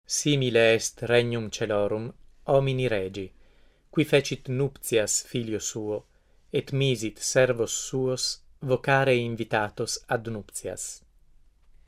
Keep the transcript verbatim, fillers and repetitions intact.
Simile est regnum celorum homini regi, qui fecit nuptias filio suo, et misit servos suos vocare invitatos ad nuptias.